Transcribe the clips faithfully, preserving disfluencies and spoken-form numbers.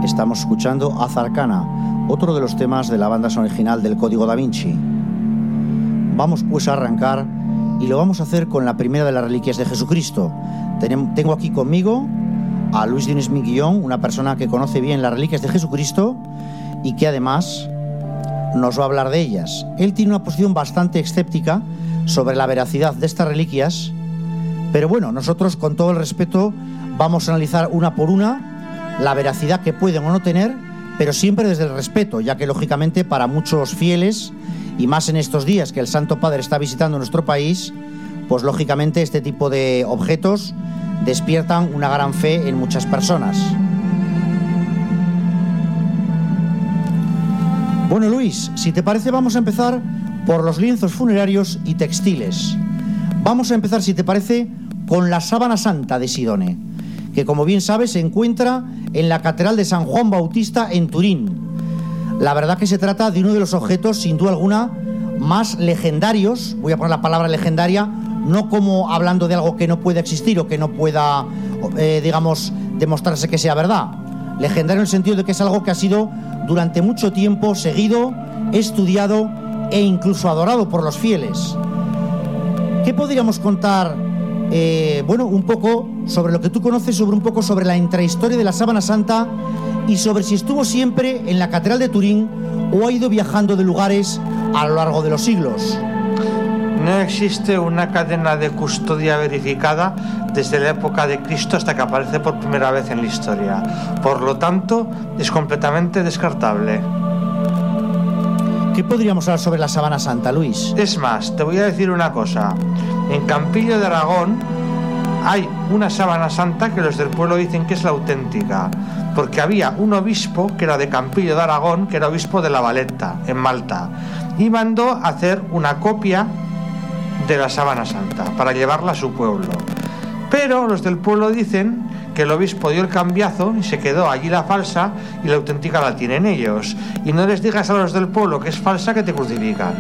Estamos escuchando Azarcana, otro de los temas de la banda sonora original del Código Da Vinci. Vamos pues a arrancar y lo vamos a hacer con la primera de las reliquias de Jesucristo. Tengo aquí conmigo a Luis Dionís Minguillón, una persona que conoce bien las reliquias de Jesucristo y que además nos va a hablar de ellas. Él tiene una posición bastante escéptica sobre la veracidad de estas reliquias, pero bueno, nosotros con todo el respeto vamos a analizar una por una la veracidad que pueden o no tener, pero siempre desde el respeto, ya que lógicamente para muchos fieles, y más en estos días que el Santo Padre está visitando nuestro país, pues lógicamente este tipo de objetos despiertan una gran fe en muchas personas. Bueno, Luis, si te parece vamos a empezar por los lienzos funerarios y textiles. Vamos a empezar, si te parece, con la sábana santa de Sidone, que como bien sabes se encuentra en la Catedral de San Juan Bautista en Turín. La verdad que se trata de uno de los objetos, sin duda alguna, más legendarios, voy a poner la palabra legendaria, no como hablando de algo que no pueda existir o que no pueda, eh, digamos, demostrarse que sea verdad. Legendario en el sentido de que es algo que ha sido durante mucho tiempo seguido, estudiado e incluso adorado por los fieles. ¿Qué podríamos contar, eh, bueno, un poco sobre lo que tú conoces, sobre un poco sobre la intrahistoria de la sábana santa y sobre si estuvo siempre en la Catedral de Turín o ha ido viajando de lugares a lo largo de los siglos? No existe una cadena de custodia verificada desde la época de Cristo hasta que aparece por primera vez en la historia. Por lo tanto, es completamente descartable. ¿Qué podríamos hablar sobre la sábana santa, Luis? Es más, te voy a decir una cosa. En Campillo de Aragón hay una sábana santa que los del pueblo dicen que es la auténtica, porque había un obispo que era de Campillo de Aragón, que era obispo de La Valetta, en Malta, y mandó a hacer una copia de la sábana santa para llevarla a su pueblo. Pero los del pueblo dicen que el obispo dio el cambiazo y se quedó allí la falsa y la auténtica la tienen ellos. Y no les digas a los del pueblo que es falsa, que te crucifican.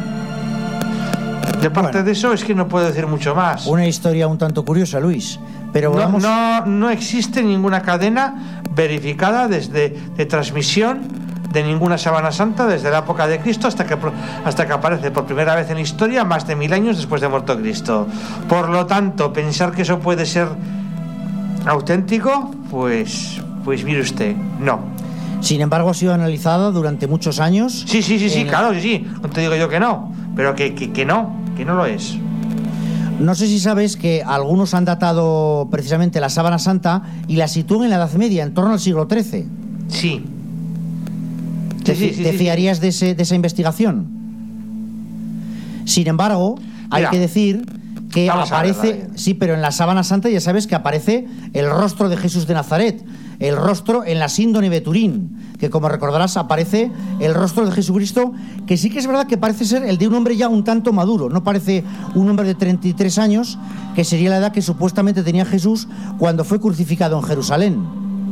De parte bueno, de eso es que no puedo decir mucho más. Una historia un tanto curiosa, Luis. Pero no, vamos... no, no existe ninguna cadena verificada desde de transmisión de ninguna sábana santa desde la época de Cristo hasta que, hasta que aparece por primera vez en la historia más de mil años después de muerto Cristo. Por lo tanto, pensar que eso puede ser auténtico, pues, pues mire usted, no. Sin embargo, ha sido analizada durante muchos años. Sí, sí, sí, sí, el... claro que sí. No te digo yo que no, pero que, que, que no, que no lo es. No sé si sabes que algunos han datado precisamente la sábana santa y la sitúan en la Edad Media, en torno al siglo trece. Sí. ¿Te, sí, sí, sí, ¿te sí, fiarías sí. De, ese, de esa investigación? Sin embargo, hay Mira, que decir que aparece, ver, sí, pero en la sábana santa ya sabes que aparece el rostro de Jesús de Nazaret, el rostro en la síndone de Turín, que como recordarás aparece el rostro de Jesucristo, que sí que es verdad que parece ser el de un hombre ya un tanto maduro, no parece un hombre de treinta y tres años, que sería la edad que supuestamente tenía Jesús cuando fue crucificado en Jerusalén.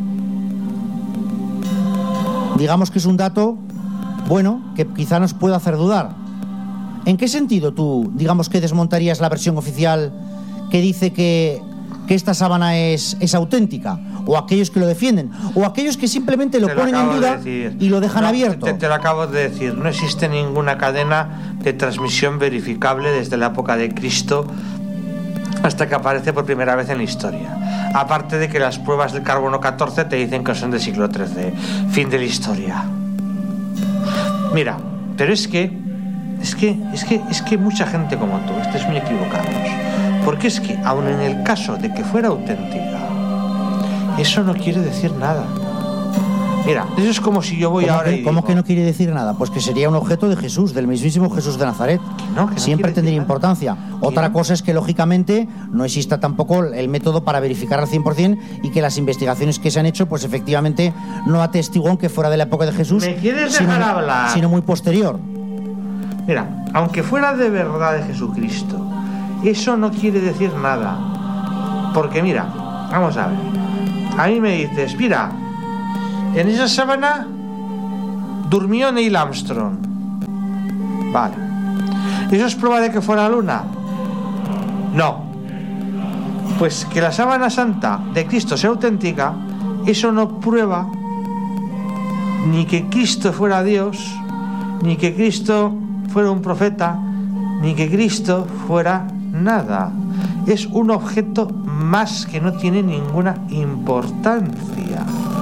Digamos que es un dato, bueno, que quizá nos pueda hacer dudar. ¿En qué sentido tú, digamos, que desmontarías la versión oficial que dice que, que esta sábana es, es auténtica? ¿O aquellos que lo defienden? ¿O aquellos que simplemente lo, lo ponen en duda de y lo dejan no, abierto? Te, te lo acabo de decir, no existe ninguna cadena de transmisión verificable desde la época de Cristo hasta que aparece por primera vez en la historia. Aparte de que las pruebas del carbono catorce te dicen que son del siglo trece. Fin de la historia. Mira, pero es que es que es que es que mucha gente como tú estés muy equivocados, porque es que aun en el caso de que fuera auténtica, eso no quiere decir nada. Mira, eso es como si yo voy ahora que, y ¿Cómo digo, que no quiere decir nada? Pues que sería un objeto de Jesús, del mismísimo Jesús de Nazaret. Que no, que no siempre tendría importancia. Otra cosa es que, lógicamente, no exista tampoco el método para verificar al cien por ciento y que las investigaciones que se han hecho, pues efectivamente, no atestiguan que fuera de la época de Jesús. ¿Me quieres dejar sino, hablar? Sino muy posterior. Mira, aunque fuera de verdad de Jesucristo, eso no quiere decir nada. Porque mira, vamos a ver. A mí me dices, mira, en esa sábana durmió Neil Armstrong. Vale. ¿Eso es prueba de que fuera la luna? No. Pues que la sábana santa de Cristo sea auténtica, eso no prueba ni que Cristo fuera Dios, ni que Cristo fuera un profeta, ni que Cristo fuera nada. Es un objeto más que no tiene ninguna importancia.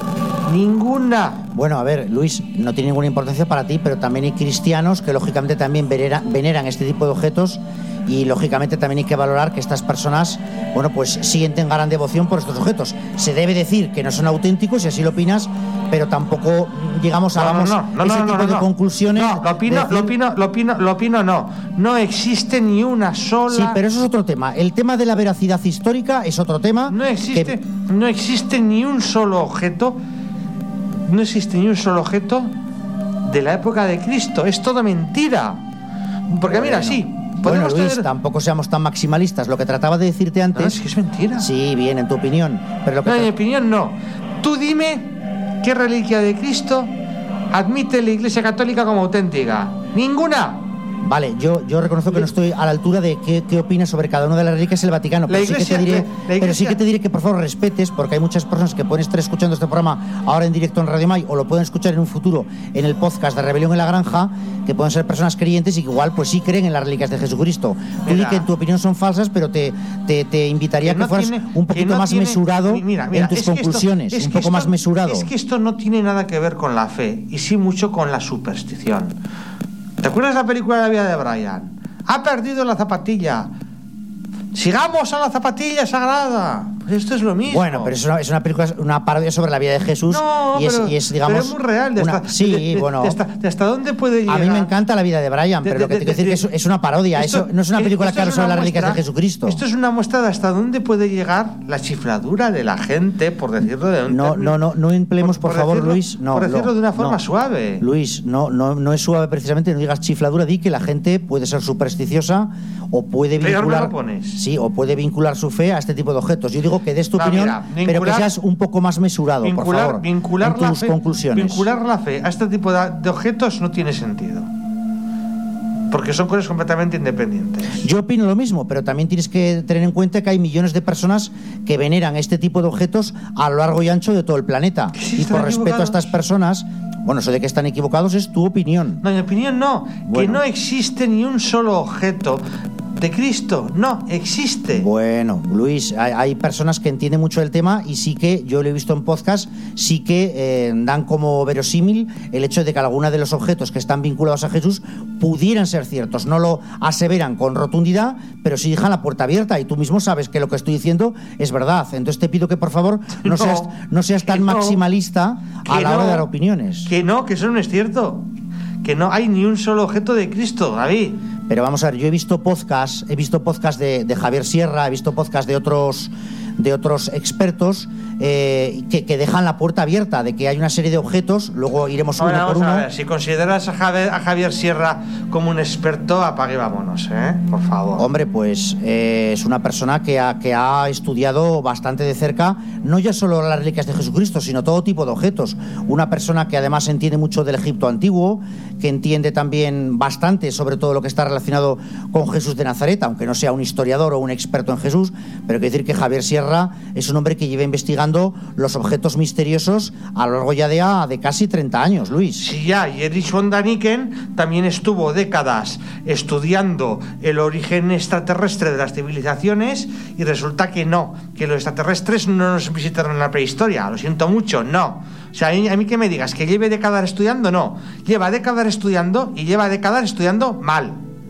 Ninguna. Bueno, a ver, Luis, no tiene ninguna importancia para ti, pero también hay cristianos que lógicamente también venera, veneran este tipo de objetos, y lógicamente también hay que valorar que estas personas, bueno, pues sienten gran devoción por estos objetos. Se debe decir que no son auténticos, si así lo opinas, pero tampoco, digamos, hagamos no, no, no, ese no, tipo no, no, de no. conclusiones. No, lo opino, decir... lo opino, lo opino, lo opino, no. No existe ni una sola. Sí, pero eso es otro tema. El tema de la veracidad histórica es otro tema. No existe, que... no existe ni un solo objeto. No existe ni un solo objeto de la época de Cristo. Es todo mentira. Porque bueno, mira, sí. Bueno, Luis, tener... tampoco seamos tan maximalistas. Lo que trataba de decirte antes... No, es que es mentira. Sí, bien, en tu opinión. Pero lo que no, te... en mi opinión no. Tú dime qué reliquia de Cristo admite la Iglesia Católica como auténtica. ¡Ninguna! Vale, yo, yo reconozco que no estoy a la altura de qué, qué opinas sobre cada una de las reliquias el Vaticano, pero, iglesia, sí que te diré, la, la iglesia... pero sí que te diré que por favor respetes, porque hay muchas personas que pueden estar escuchando este programa ahora en directo en Radio May, o lo pueden escuchar en un futuro en el podcast de Rebelión en la Granja, que pueden ser personas creyentes y que igual pues sí creen en las reliquias de Jesucristo. Tú di que en tu opinión son falsas, pero te, te, te invitaría que, no que fueras tiene, un poquito no más tiene, mesurado mira, mira, en tus conclusiones, esto, un poco esto, más mesurado. Es que esto no tiene nada que ver con la fe, y sí mucho con la superstición. ¿Te acuerdas de la película de la vida de Brian? Ha perdido la zapatilla. Sigamos a la zapatilla sagrada. Pues esto es lo mismo. Bueno, pero es una, es una película, una parodia sobre la vida de Jesús. No, y, es, pero, y es, digamos, pero es muy real. De una, hasta, sí, de, de, bueno. De hasta, de hasta dónde puede llegar. A mí me encanta la vida de Brian, pero de, de, lo que te quiero decir de, es que es, es una parodia. Esto, eso no es una película clara sobre las reliquias de Jesucristo. Esto es una muestra de hasta dónde puede llegar la chifladura de la gente, por decirlo de un No, término, no, no, no empleemos, por, por, por favor, decirlo, Luis. No, por decirlo no, de una forma no. suave. Luis, no, no, no es suave precisamente. No digas chifladura. Di que la gente puede ser supersticiosa o puede vincular. Sí, o puede vincular su fe a este tipo de objetos. Yo digo que des tu no, opinión, mira, vincular, pero que seas un poco más mesurado, vincular, por favor, vincular en tus la fe, conclusiones. Vincular la fe a este tipo de, de objetos no tiene sentido, porque son cosas completamente independientes. Yo opino lo mismo, pero también tienes que tener en cuenta que hay millones de personas que veneran este tipo de objetos a lo largo y ancho de todo el planeta. Sí, y por respeto a estas personas, bueno, eso de que están equivocados es tu opinión. No, mi opinión no, bueno. Que no existe ni un solo objeto de Cristo, no existe. Bueno, Luis, hay, hay personas que entienden mucho el tema y sí que, yo lo he visto en podcast, sí que eh, dan como verosímil el hecho de que algunos de los objetos que están vinculados a Jesús pudieran ser ciertos. No lo aseveran con rotundidad, pero sí dejan la puerta abierta, y tú mismo sabes que lo que estoy diciendo es verdad. Entonces te pido que por favor no, no seas, no seas tan no, maximalista a la no, hora de dar opiniones. Que no, que eso no es cierto. Que no hay ni un solo objeto de Cristo, David. Pero vamos a ver, yo he visto podcast, he visto podcast de, de Javier Sierra, he visto podcast de otros de otros expertos eh, que, que dejan la puerta abierta de que hay una serie de objetos, luego iremos uno Ahora, por uno. A ver, si consideras a Javier, a Javier Sierra como un experto, apague y vámonos, ¿eh? Por favor. Hombre, pues eh, es una persona que ha, que ha estudiado bastante de cerca, no ya solo las reliquias de Jesucristo, sino todo tipo de objetos. Una persona que además entiende mucho del Egipto antiguo, que entiende también bastante sobre todo lo que está relacionado con Jesús de Nazaret, aunque no sea un historiador o un experto en Jesús, pero quiero decir que Javier Sierra es un hombre que lleva investigando los objetos misteriosos a lo largo ya de, de casi treinta años, Luis. Sí, ya, y Erich von Daniken también estuvo décadas estudiando el origen extraterrestre de las civilizaciones, y resulta que no, que los extraterrestres no nos visitaron en la prehistoria, lo siento mucho, no. O sea, a mí, a mí que me digas que lleve décadas estudiando, no. Lleva décadas estudiando y lleva décadas estudiando mal.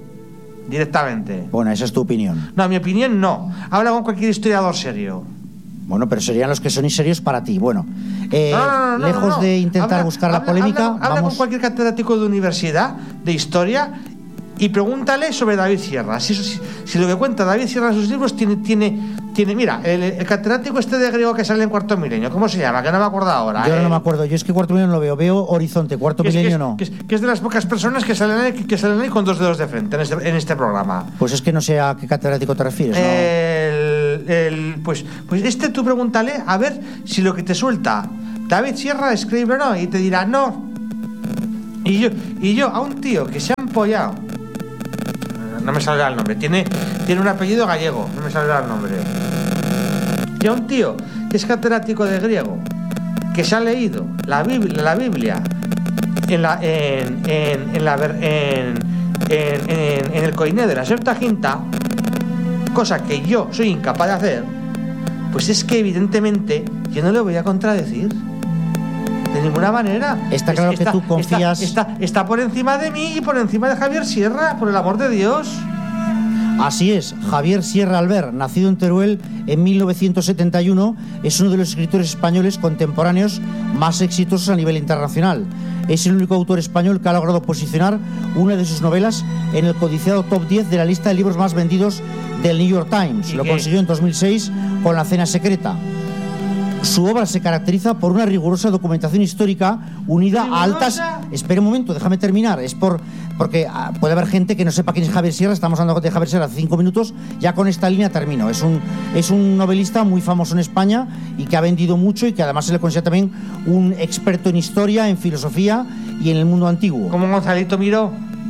Directamente. Bueno, esa es tu opinión. No, mi opinión no. Habla con cualquier historiador serio. Bueno, pero serían los que son serios para ti. Bueno, eh, no, no, no, lejos no, no. de intentar habla, buscar la habla, polémica, habla, habla vamos... con cualquier catedrático de universidad, de historia, y pregúntale sobre David Sierra. Si, si, si lo que cuenta David Sierra en sus libros tiene, tiene, tiene mira, el, el catedrático este de griego que sale en Cuarto Milenio, ¿cómo se llama? Que no me acuerdo ahora. Yo eh. no me acuerdo, yo es que Cuarto Milenio no lo veo, veo Horizonte, Cuarto que es, Milenio que es, no. Que es, que es de las pocas personas que salen ahí, que, que salen ahí con dos dedos de frente en este, en este programa. Pues es que no sé a qué catedrático te refieres, ¿no? El, el, pues, pues este tú pregúntale a ver si lo que te suelta David Sierra escribe o no, y te dirá no. Y yo, y yo a un tío que se ha empollado, no me saldrá el nombre, tiene, tiene un apellido gallego, no me saldrá el nombre. Y a un tío que es catedrático de griego, que se ha leído la Biblia, la Biblia en la en, en, en la en, en, en, en el coiné de la Septuaginta, cosa que yo soy incapaz de hacer, pues es que evidentemente yo no le voy a contradecir de ninguna manera. Está claro es, que está, tú confías. Está, está, está por encima de mí y por encima de Javier Sierra, por el amor de Dios. Así es, Javier Sierra Albert, nacido en Teruel en mil novecientos setenta y uno, es uno de los escritores españoles contemporáneos más exitosos a nivel internacional. Es el único autor español que ha logrado posicionar una de sus novelas en el codiciado top diez de la lista de libros más vendidos del New York Times. Lo consiguió en dos mil seis con La cena secreta. Su obra se caracteriza por una rigurosa documentación histórica unida a altas... Espera un momento, déjame terminar. Es por porque ah, puede haber gente que no sepa quién es Javier Sierra. Estamos hablando de Javier Sierra hace cinco minutos. Ya con esta línea termino. Es un, es un novelista muy famoso en España y que ha vendido mucho y que además se le considera también un experto en historia, en filosofía y en el mundo antiguo. ¿Como Gonzalito Miró?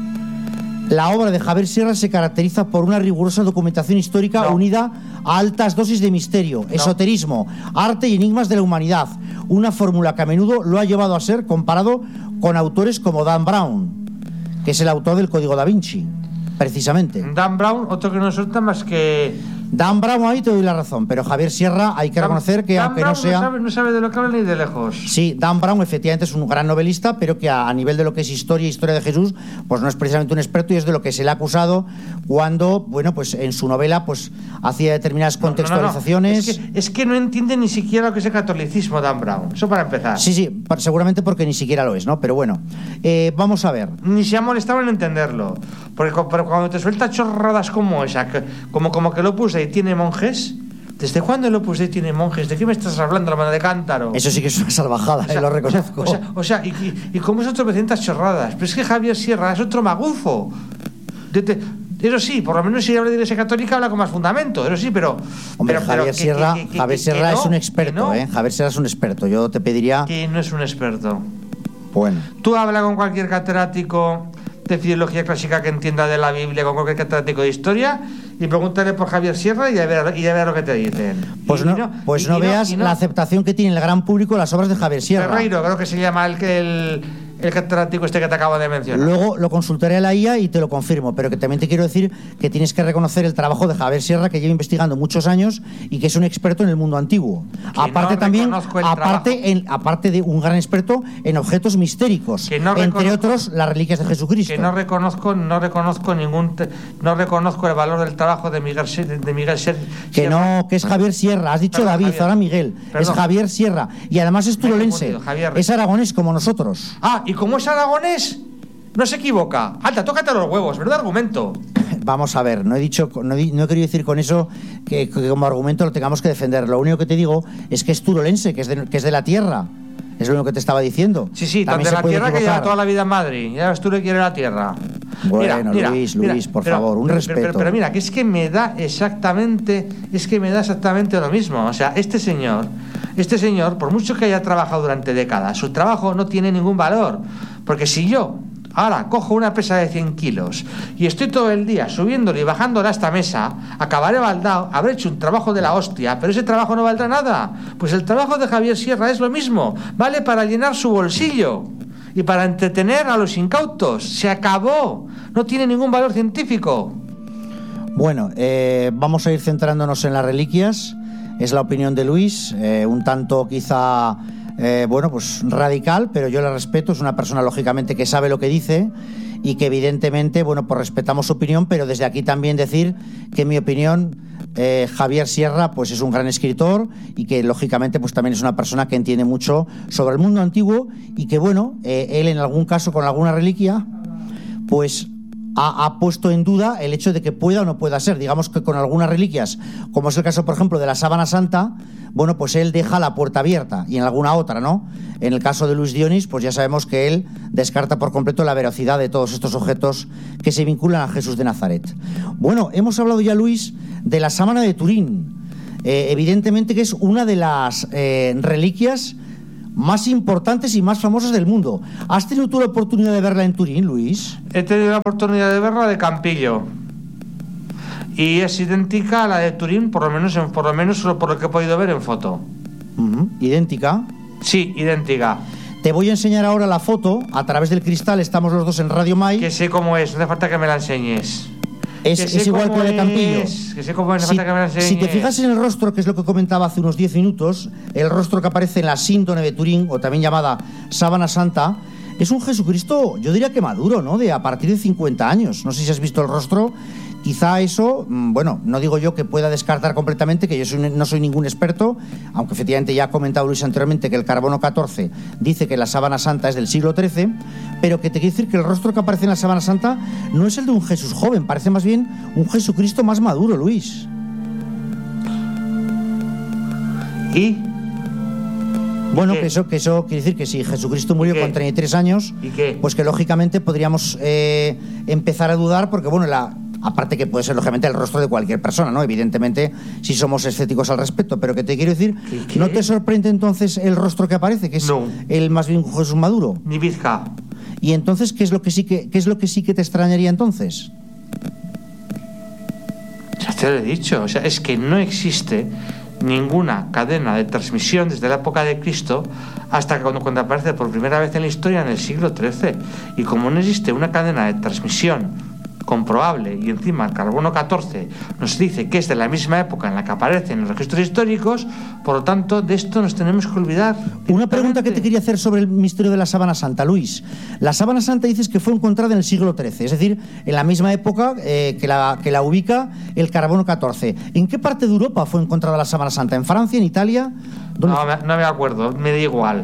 La obra de Javier Sierra se caracteriza por una rigurosa documentación histórica no. unida a altas dosis de misterio, no. esoterismo, arte y enigmas de la humanidad. Una fórmula que a menudo lo ha llevado a ser comparado con autores como Dan Brown, que es el autor del Código da Vinci, precisamente. Dan Brown, otro que no suelta más que... Dan Brown, ahí te doy la razón, pero Javier Sierra hay que Dan, reconocer que Dan aunque Brown no sea... No sabe, no sabe de lo que habla ni de lejos. Sí, Dan Brown efectivamente es un gran novelista, pero que a, a nivel de lo que es historia, historia de Jesús, pues no es precisamente un experto y es de lo que se le ha acusado cuando, bueno, pues en su novela pues hacía determinadas no, contextualizaciones. No, no, no. Es, que, es que no entiende ni siquiera lo que es el catolicismo, Dan Brown. Eso para empezar. Sí, sí, seguramente porque ni siquiera lo es, ¿no? Pero bueno, eh, vamos a ver. Ni se ha molestado en entenderlo. Porque pero cuando te suelta chorradas como esa, que, como, como que el Opus Dei tiene monjes... ¿Desde cuándo el Opus Dei tiene monjes? ¿De qué me estás hablando, la mano de cántaro? Eso sí que es una salvajada, o sea, eh, lo reconozco. O sea, o sea y, y, y como esas tropecientas chorradas. Pero es que Javier Sierra es otro magufo. De, de, eso sí, por lo menos si habla de Iglesia Católica habla con más fundamento. Eso sí, pero... Hombre, pero, Javier pero Sierra, que, que, que, Javier Sierra que es no, un experto, no. ¿eh? Javier Sierra es un experto. Yo te pediría... Que no es un experto. Bueno. Tú habla con cualquier catedrático de filología clásica que entienda de la Biblia, con cualquier catedrático de historia, y pregúntale por Javier Sierra y a ver, y a ver lo que te dicen. Pues y, no, y no, pues y, no y veas no, no. la aceptación que tiene el gran público las obras de Javier Sierra. Ferreiro, creo que se llama el que el, el catedrático este que te acabo de mencionar. Luego lo consultaré a la I A y te lo confirmo, pero que también te quiero decir que tienes que reconocer el trabajo de Javier Sierra, que lleva investigando muchos años y que es un experto en el mundo antiguo. Que aparte no también, aparte, en, en, aparte de un gran experto en objetos mistéricos, que no entre otros las reliquias de Jesucristo. Que no reconozco, no reconozco ningún, no reconozco el valor del trabajo de Miguel, de Miguel Sierra. Que no, que es Javier Sierra. Has dicho Perdón, David, Javier. Ahora Miguel. Perdón. Es Javier Sierra y además es turolense. Es aragonés como nosotros. Ah, y como es aragonés, no se equivoca. Alta, tócate los huevos, ¿verdad? Argumento. Vamos a ver, no he dicho, no he, no he querido decir con eso que, que como argumento lo tengamos que defender. Lo único que te digo es que es turolense, que es de, que es de la tierra. Es lo único que te estaba diciendo. Sí, sí, tan de la tierra equivocar. Que lleva toda la vida en Madrid. Ya ves tú le quieres la tierra. Bueno, mira, mira, Luis, mira, Luis, por pero, favor, un pero, respeto. Pero, pero, pero mira, que es que me da exactamente, es que me da exactamente lo mismo. O sea, este señor, este señor, por mucho que haya trabajado durante décadas, su trabajo no tiene ningún valor. Porque si yo ahora cojo una pesa de cien kilos y estoy todo el día subiéndole y bajándola a esta mesa, acabaré baldao, habré hecho un trabajo de la hostia, pero ese trabajo no valdrá nada. Pues el trabajo de Javier Sierra es lo mismo, vale para llenar su bolsillo y para entretener a los incautos. Se acabó, no tiene ningún valor científico. Bueno, eh, vamos a ir centrándonos en las reliquias. Es la opinión de Luis, eh, un tanto quizá... Eh, bueno, pues radical, pero yo le respeto. Es una persona lógicamente que sabe lo que dice y que evidentemente, bueno, pues respetamos su opinión, pero desde aquí también decir que en mi opinión eh, Javier Sierra pues es un gran escritor y que lógicamente pues también es una persona que entiende mucho sobre el mundo antiguo y que bueno, eh, él en algún caso con alguna reliquia pues Ha, ha puesto en duda el hecho de que pueda o no pueda ser. Digamos que con algunas reliquias, como es el caso, por ejemplo, de la sábana santa, bueno, pues él deja la puerta abierta, y en alguna otra, ¿no? En el caso de Luis Dionís, pues ya sabemos que él descarta por completo la veracidad de todos estos objetos que se vinculan a Jesús de Nazaret. Bueno, hemos hablado ya, Luis, de la sábana de Turín. Eh, evidentemente que es una de las eh, reliquias más importantes y más famosas del mundo. ¿Has tenido tú la oportunidad de verla en Turín, Luis? He tenido la oportunidad de verla de Campillo. Y es idéntica a la de Turín, por lo menos, en, por lo menos por lo que he podido ver en foto. Uh-huh. ¿Idéntica? Sí, idéntica. Te voy a enseñar ahora la foto, a través del cristal, estamos los dos en Radio Mai. Que sé cómo es, no hace falta que me la enseñes. Es, es igual que la de Campillo. Es, que sé cómo es, no si, falta que me la enseñes. Si te fijas en el rostro, que es lo que comentaba hace unos diez minutos, el rostro que aparece en la síndrome de Turín, o también llamada sábana santa, es un Jesucristo, yo diría que maduro, ¿no? De a partir de cincuenta años. No sé si has visto el rostro. Quizá eso, bueno, no digo yo que pueda descartar completamente, que yo soy, no soy ningún experto, aunque efectivamente ya ha comentado Luis anteriormente que el carbono catorce dice que la sábana santa es del siglo trece, pero que te quiero decir que el rostro que aparece en la sábana santa no es el de un Jesús joven, parece más bien un Jesucristo más maduro, Luis. ¿Y? Bueno, ¿Y que eso, que eso quiere decir que si Jesucristo murió con treinta y tres años, ¿Y qué? pues que lógicamente podríamos eh, empezar a dudar, porque bueno, la... aparte que puede ser lógicamente el rostro de cualquier persona, ¿no? Evidentemente, si somos escépticos al respecto, pero que te quiero decir, ¿Qué, qué? ¿no te sorprende entonces el rostro que aparece, que es no. el más bien Jesús maduro? Ni pizca. Y entonces, ¿qué es lo que sí que qué es lo que sí que te extrañaría entonces? Ya te lo he dicho, o sea, es que no existe ninguna cadena de transmisión desde la época de Cristo hasta que cuando, cuando aparece por primera vez en la historia en el siglo trece. Y como no existe una cadena de transmisión comprobable y encima el carbono catorce nos dice que es de la misma época en la que aparecen los registros históricos, por lo tanto de esto nos tenemos que olvidar. Una pregunta que te quería hacer sobre el misterio de la sábana santa, Luis. La sábana santa dices que fue encontrada en el siglo trece, es decir, en la misma época eh, que, la, que la ubica el carbono catorce. ¿En qué parte de Europa fue encontrada la sábana santa? ¿En Francia, en Italia? ¿Dónde No, me, no me acuerdo, me da igual.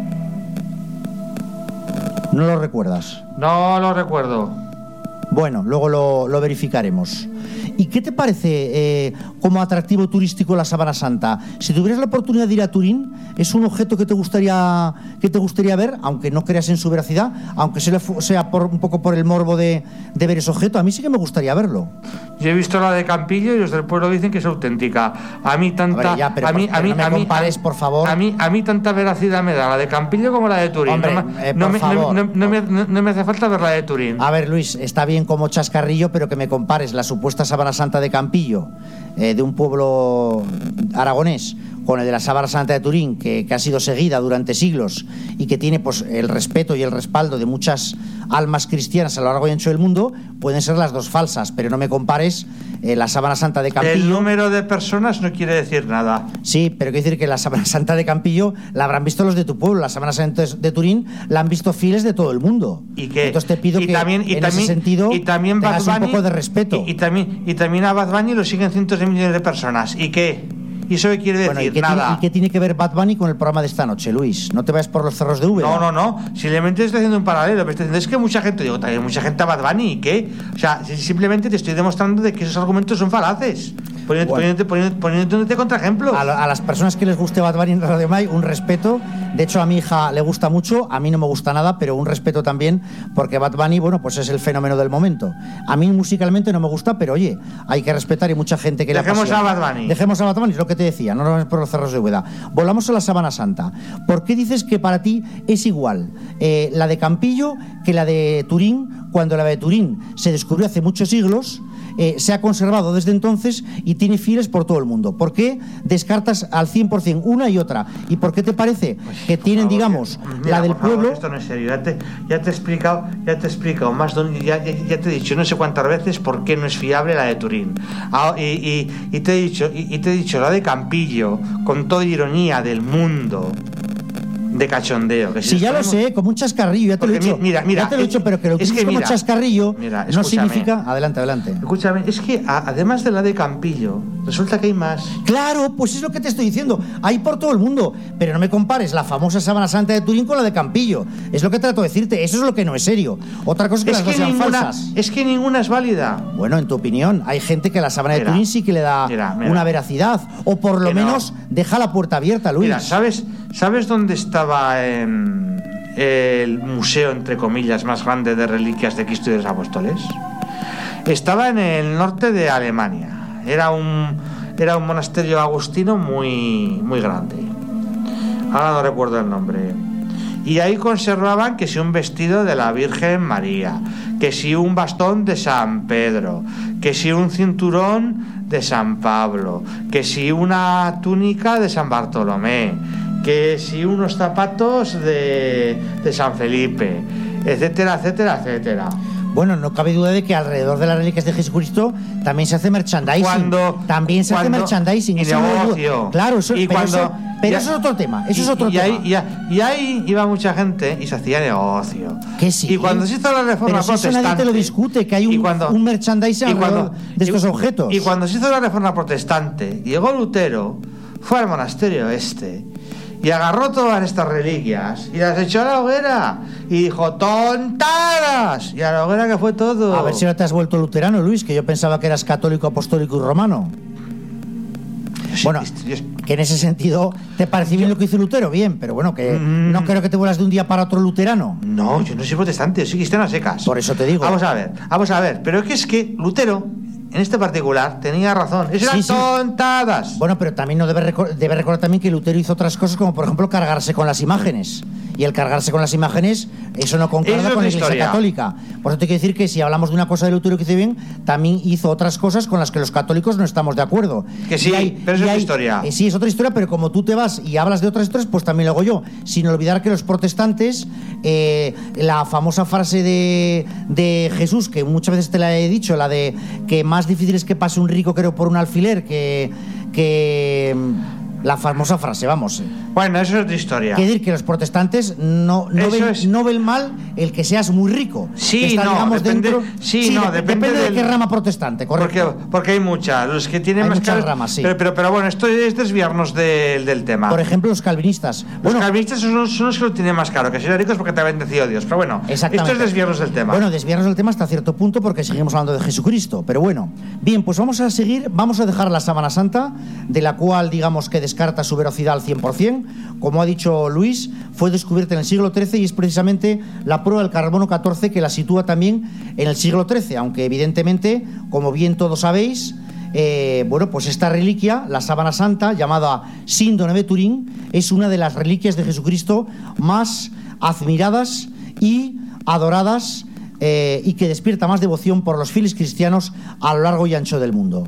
¿No lo recuerdas? No lo recuerdo. Bueno, luego lo, lo verificaremos. ¿Y qué te parece eh, como atractivo turístico la Sábana Santa? Si tuvieras la oportunidad de ir a Turín, ¿es un objeto que te gustaría que te gustaría ver, aunque no creas en su veracidad, aunque sea por, un poco por el morbo de, de ver ese objeto? A mí sí que me gustaría verlo. Yo he visto la de Campillo y los del pueblo dicen que es auténtica. A mí tanta, a, ver, ya, pero a mí, por, a mí, no me a mí, compares, por favor. A mí, a mí tanta veracidad me da la de Campillo como la de Turín. Hombre, no, me, eh, no, por me, favor. No, no, me, no, no me hace falta ver la de Turín. A ver, Luis, está bien como chascarrillo, pero que me compares la supuesta Sábana Santa de Campillo, eh, de un pueblo aragonés, con el de la Sábana Santa de Turín, que, que ha sido seguida durante siglos y que tiene pues el respeto y el respaldo de muchas almas cristianas a lo largo y ancho del mundo, pueden ser las dos falsas, pero no me compares eh, la Sábana Santa de Campillo. El número de personas no quiere decir nada. Sí, pero quiere decir que la Sábana Santa de Campillo la habrán visto los de tu pueblo, la Sábana Santa de Turín la han visto fieles de todo el mundo. ¿Y qué? Entonces te pido y que también, y en también, ese sentido y también tengas Bad Bunny, un poco de respeto. Y, y, también, y también a Bad Bunny lo siguen cientos de millones de personas. ¿Y qué? ¿Y eso qué quiere decir? Bueno, ¿y qué nada. Tiene, ¿Y qué tiene que ver Bad Bunny con el programa de esta noche, Luis? No te vayas por los cerros de Úbeda. No, no, no. Simplemente estoy haciendo un paralelo. Me estoy diciendo, es que mucha gente, digo, también mucha gente a Bad Bunny, ¿y qué? O sea, simplemente te estoy demostrando de que esos argumentos son falaces. Poniéndote, bueno. poniéndote, poniéndote, poniéndote contra ejemplos. A, a las personas que les guste Bad Bunny en Radio Mai, un respeto. De hecho, a mi hija le gusta mucho, a mí no me gusta nada, pero un respeto también, porque Bad Bunny, bueno, pues es el fenómeno del momento. A mí musicalmente no me gusta, pero oye, hay que respetar y mucha gente que le apasiona. Dejemos a Bad Bunny. Dejemos a Bad Bunny, es lo que te decía, no nos vamos por los cerros de Úbeda. Volvamos a la Sábana Santa. ¿Por qué dices que para ti es igual eh, la de Campillo que la de Turín, cuando la de Turín se descubrió hace muchos siglos, eh, se ha conservado desde entonces y tiene fieles por todo el mundo? ¿Por qué descartas al cien por ciento una y otra? ¿Y por qué te parece pues, que tienen, favor, digamos, mira, la del por favor, pueblo? Esto no es serio. Ya te, ya te he explicado, ya te he explicado más, ya, ya, ya te he dicho no sé cuántas veces por qué no es fiable la de Turín. Ah, y, y, y te he dicho, y, y te he dicho la de Campillo, con toda ironía del mundo. De cachondeo. Que si sí, ya ponemos... lo sé, como un chascarrillo, ya te lo he dicho. Mira, mira, ya te lo he dicho, pero que lo utilices como mira, chascarrillo mira, no significa... Adelante, adelante. Escúchame, es que a, además de la de Campillo, resulta que hay más. Claro, pues es lo que te estoy diciendo. Hay por todo el mundo. Pero no me compares la famosa Sábana Santa de Turín con la de Campillo. Es lo que trato de decirte. Eso es lo que no es serio. Otra cosa es que es las que dos sean ninguna, falsas. Es que ninguna es válida. Bueno, en tu opinión, hay gente que la Sábana mira, de Turín sí que le da mira, mira. una veracidad. O por lo que menos no. deja la puerta abierta, Luis. Mira, ¿sabes, ¿sabes dónde estaba eh, el museo, entre comillas, más grande de reliquias de Cristo y de los Apóstoles? Estaba en el norte de Alemania. Era un, era un monasterio agustino muy, muy grande. Ahora no recuerdo el nombre. Y ahí conservaban que si un vestido de la Virgen María, que si un bastón de San Pedro, que si un cinturón de San Pablo, que si una túnica de San Bartolomé, que si unos zapatos de, de San Felipe, etcétera, etcétera, etcétera. Bueno, no cabe duda de que alrededor de las reliquias de Jesucristo también se hace merchandising. Cuando, también se cuando, hace merchandising. Y negocio. Claro, eso, y pero, cuando, eso, pero ya, eso es otro tema. Eso y, es otro y tema. Ahí, y, ahí, y ahí iba mucha gente y se hacía negocio. Que sí. Y cuando se hizo la reforma pero si protestante. Eso nadie te lo discute, que hay un, cuando, un merchandising alrededor de estos y, objetos. Y cuando se hizo la reforma protestante, llegó Lutero, fue al monasterio este. Y agarró todas estas reliquias y las echó a la hoguera y dijo ¡tontadas! Y a la hoguera que fue todo. A ver si ahora te has vuelto luterano, Luis, que yo pensaba que eras católico, apostólico y romano. Sí, bueno, yo, que en ese sentido te parece bien lo que hizo Lutero, bien, pero bueno, que mm, no creo que te vuelas de un día para otro luterano. No, yo no soy protestante, soy cristiano a secas. Por eso te digo. Vamos a ver, vamos a ver, pero que es que Lutero, en este particular, tenía razón. Esas eran sí, sí. tontadas. Bueno, pero también no debe, recor debe recordar también que Lutero hizo otras cosas, como por ejemplo cargarse con las imágenes. Y el cargarse con las imágenes, eso no concuerda con la Iglesia historia. Católica. Por eso te quiero decir que si hablamos de una cosa de Lutero que hizo bien, también hizo otras cosas con las que los católicos no estamos de acuerdo. Que sí, hay, pero eso es otra historia. Eh, sí, es otra historia, pero como tú te vas y hablas de otras historias, pues también lo hago yo. Sin olvidar que los protestantes, eh, la famosa frase de, de Jesús, que muchas veces te la he dicho, la de que más difícil es que pase un rico creo por un alfiler que... que la famosa frase, vamos. Bueno, eso es otra historia. Quiere decir que los protestantes no, no, ven, es... no ven mal el que seas muy rico. Sí, está, no, digamos, depende, dentro, sí, sí, no, de, depende, depende del... de qué rama protestante, correcto. Porque, porque hay muchas, los que tienen hay más muchas caras, ramas, sí. Pero, pero, pero bueno, esto es desviarnos de, del tema. Por ejemplo, los calvinistas. Los bueno, calvinistas son, son los que lo tienen más caro, que si eran ricos porque te ha bendecido Dios. Pero bueno, esto es desviarnos del tema. Bueno, desviarnos del tema hasta cierto punto porque seguimos hablando de Jesucristo. Pero bueno, bien, pues vamos a seguir, vamos a dejar la Sábana Santa, de la cual digamos que descarta su veracidad al cien por cien. Como ha dicho Luis, fue descubierta en el siglo trece y es precisamente la prueba del carbono catorce que la sitúa también en el siglo trece, aunque evidentemente, como bien todos sabéis, eh, bueno, pues esta reliquia, la Sábana Santa, llamada síndone de Turín, es una de las reliquias de Jesucristo más admiradas y adoradas eh, y que despierta más devoción por los fieles cristianos a lo largo y ancho del mundo.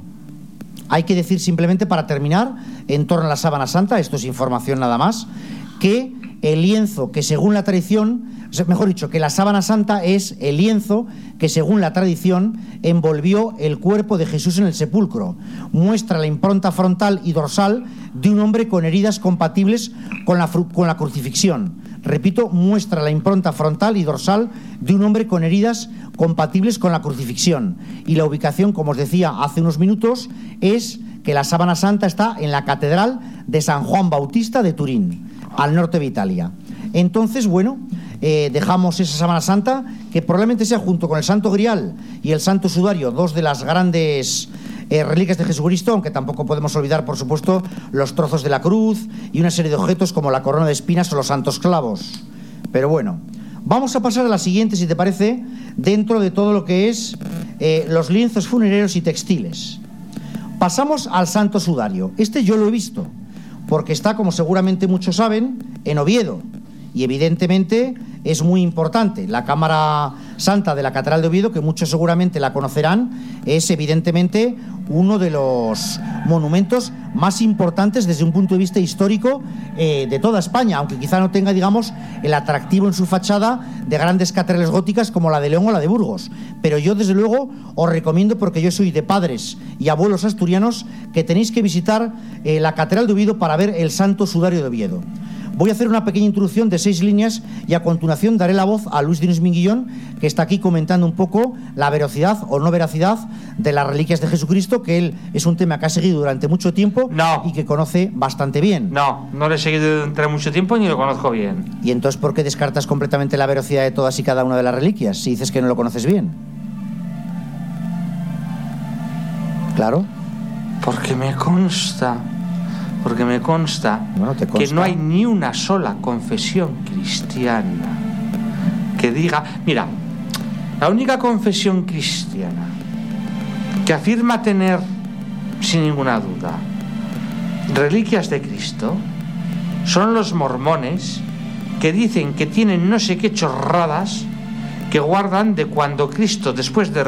Hay que decir simplemente, para terminar, en torno a la Sábana Santa, esto es información nada más, que el lienzo que según la tradición, mejor dicho, que la Sábana Santa es el lienzo que según la tradición envolvió el cuerpo de Jesús en el sepulcro. Muestra la impronta frontal y dorsal de un hombre con heridas compatibles con la, con la crucifixión. Repito, muestra la impronta frontal y dorsal de un hombre con heridas compatibles con la crucifixión. Y la ubicación, como os decía hace unos minutos, es que la Sábana Santa está en la Catedral de San Juan Bautista de Turín, al norte de Italia. Entonces, bueno, eh, dejamos esa Sábana Santa, que probablemente sea junto con el Santo Grial y el Santo Sudario, dos de las grandes eh, reliquias de Jesucristo, aunque tampoco podemos olvidar, por supuesto, los trozos de la cruz y una serie de objetos como la corona de espinas o los santos clavos. Pero bueno, vamos a pasar a la siguiente, si te parece, dentro de todo lo que es eh, los lienzos funerarios y textiles. Pasamos al Santo Sudario. Este yo lo he visto, porque está, como seguramente muchos saben, en Oviedo. Y evidentemente es muy importante. La Cámara Santa de la Catedral de Oviedo, que muchos seguramente la conocerán, es evidentemente uno de los monumentos más importantes desde un punto de vista histórico eh, de toda España, aunque quizá no tenga, digamos, el atractivo en su fachada de grandes catedrales góticas como la de León o la de Burgos. Pero yo, desde luego, os recomiendo, porque yo soy de padres y abuelos asturianos, que tenéis que visitar eh, la Catedral de Oviedo para ver el Santo Sudario de Oviedo. Voy a hacer una pequeña introducción de seis líneas y a continuación daré la voz a Luis Dínez Minguillón, que está aquí comentando un poco la veracidad o no veracidad de las reliquias de Jesucristo, que él es un tema que ha seguido durante mucho tiempo no. y que conoce bastante bien. No, no lo he seguido durante mucho tiempo ni lo conozco bien. ¿Y entonces por qué descartas completamente la veracidad de todas y cada una de las reliquias si dices que no lo conoces bien? Claro. Porque me consta... Porque me consta, bueno, te consta que no hay ni una sola confesión cristiana que diga... Mira, la única confesión cristiana que afirma tener, sin ninguna duda, reliquias de Cristo son los mormones, que dicen que tienen no sé qué chorradas que guardan de cuando Cristo, después de